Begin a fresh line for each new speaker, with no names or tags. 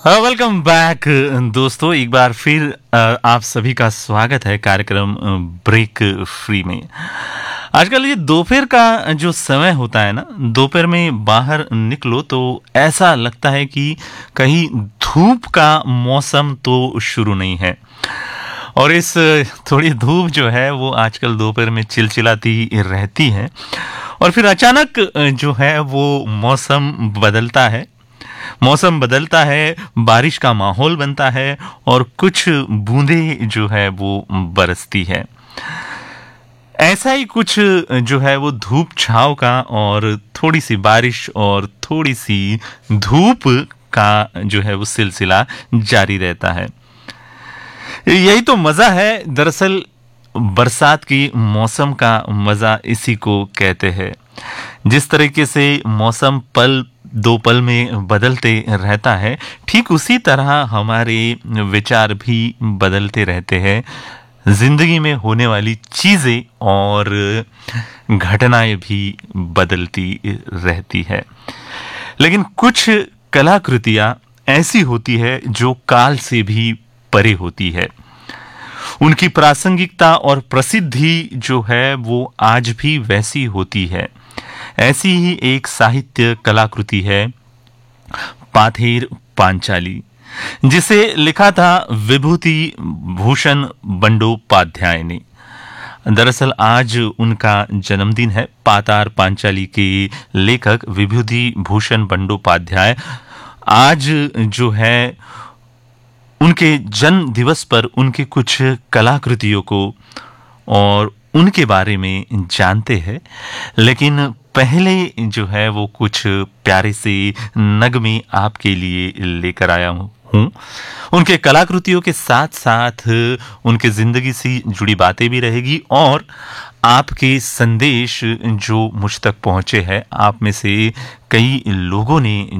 Welcome back दोस्तों, एक बार फिर आप सभी का स्वागत है कार्यक्रम ब्रेक फ्री में। आजकल ये दोपहर का जो समय होता है ना, दोपहर में बाहर निकलो तो ऐसा लगता है कि कहीं धूप का मौसम तो शुरू नहीं है। और इस थोड़ी धूप जो है वो आजकल दोपहर में चिलचिलाती रहती है और फिर अचानक जो है वो मौसम बदलता है, बारिश का माहौल बनता है और कुछ बूंदें जो है वो बरसती है। ऐसा ही कुछ जो है वो धूप छाँव का और थोड़ी सी बारिश और थोड़ी सी धूप का जो है वो सिलसिला जारी रहता है। यही तो मज़ा है दरअसल, बरसात की मौसम का मज़ा इसी को कहते हैं। जिस तरीके से मौसम पल दो पल में बदलते रहता है, ठीक उसी तरह हमारे विचार भी बदलते रहते हैं। जिंदगी में होने वाली चीज़ें और घटनाएं भी बदलती रहती है। लेकिन कुछ कलाकृतियाँ ऐसी होती है जो काल से भी परे होती है। उनकी प्रासंगिकता और प्रसिद्धि जो है वो आज भी वैसी होती है। ऐसी ही एक साहित्य कलाकृति है पाथेर पांचाली, जिसे लिखा था विभूति भूषण बंडोपाध्याय ने। दरअसल आज उनका जन्मदिन है। पाथेर पांचाली के लेखक विभूति भूषण बंडोपाध्याय आज जो है उनके जन्म दिवस पर उनके कुछ कलाकृतियों को और उनके बारे में जानते हैं। लेकिन पहले जो है वो कुछ प्यारे से नगमे आपके लिए लेकर आया हूँ। उनके कलाकृतियों के साथ साथ उनके ज़िंदगी से जुड़ी बातें भी रहेगी और आपके संदेश जो मुझ तक पहुँचे हैं, आप में से कई लोगों ने